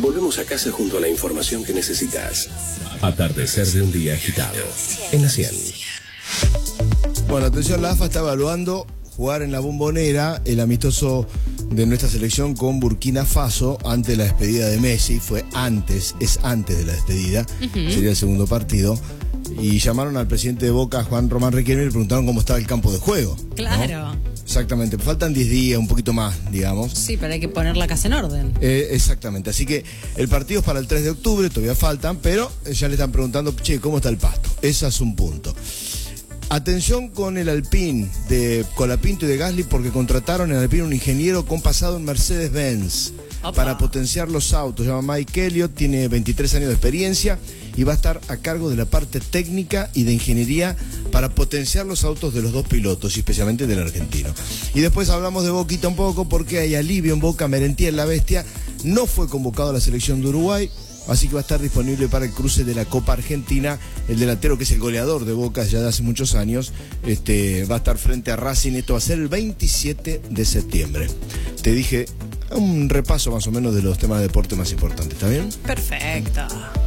Volvemos a casa junto a la información que necesitas. Atardecer de un día agitado. En la 100. Bueno, atención, la AFA está evaluando jugar en la Bombonera el amistoso de nuestra selección con Burkina Faso ante la despedida de Messi. Es antes de la despedida, sería el segundo partido. Y llamaron al presidente de Boca, Juan Román Riquelme, y le preguntaron cómo estaba el campo de juego. Claro. ¿No? Exactamente, faltan 10 días, un poquito más, digamos. Sí, pero hay que poner la casa en orden. Exactamente, así que el partido es para el 3 de octubre, todavía faltan, pero ya le están preguntando, che, ¿cómo está el pasto? Ese es un punto. Atención con el Alpine de Colapinto y de Gasly, porque contrataron en el Alpine un ingeniero con pasado en Mercedes-Benz para potenciar los autos. Se llama Mike Elliott, tiene 23 años de experiencia y va a estar a cargo de la parte técnica y de ingeniería para potenciar los autos de los dos pilotos, y especialmente del argentino. Y después hablamos de Boquita un poco, porque hay alivio en Boca. Merentiel, la bestia, no fue convocado a la selección de Uruguay, así que va a estar disponible para el cruce de la Copa Argentina. El delantero, que es el goleador de Boca ya de hace muchos años, va a estar frente a Racing. Esto va a ser el 27 de septiembre. Te dije un repaso más o menos de los temas de deporte más importantes, ¿está bien? Perfecto.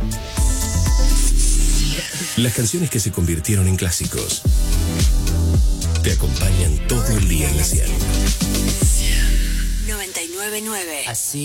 Las canciones que se convirtieron en clásicos te acompañan todo el día en la 100. 99.9. Así